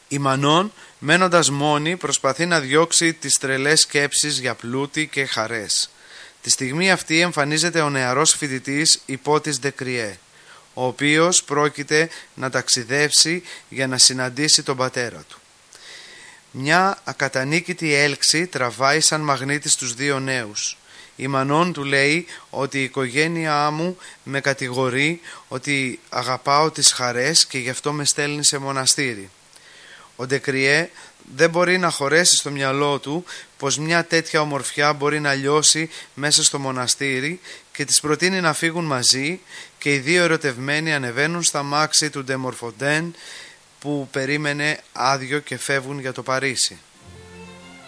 Η Μανών, μένοντας μόνη, προσπαθεί να διώξει τις τρελές σκέψεις για πλούτη και χαρές. Τη στιγμή αυτή εμφανίζεται ο νεαρός φοιτητής Υπότης Ντεκριέ, ο οποίος πρόκειται να ταξιδέψει για να συναντήσει τον πατέρα του. Μια ακατανίκητη έλξη τραβάει σαν μαγνήτης τους δύο νέους. Η Μανών του λέει ότι η οικογένειά μου με κατηγορεί ότι αγαπάω τις χαρές και γι' αυτό με στέλνει σε μοναστήρι. Ο Ντεκριέ δεν μπορεί να χωρέσει στο μυαλό του πως μια τέτοια ομορφιά μπορεί να λιώσει μέσα στο μοναστήρι και της προτείνει να φύγουν μαζί και οι δύο ερωτευμένοι ανεβαίνουν στα μάξι του Ντεμορφοντέν που περίμενε άδειο και φεύγουν για το Παρίσι.